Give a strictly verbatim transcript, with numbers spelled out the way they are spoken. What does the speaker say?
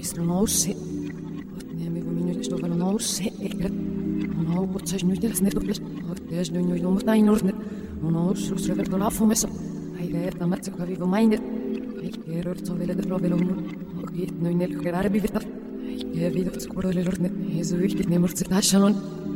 Noussi. Otniemy wymienić to walo noussi. No, bo coś nie jest nie dobrze. Też nie nie nie można inurny. No, już trzeba to lafu meso. Hej, ta macie kawi w mainie. Hej, error co wiele do problemu. Okej, no nie lubię arabi witta. Hej, widzę skoro le lorne. Jezu, ich nie może ta szalon.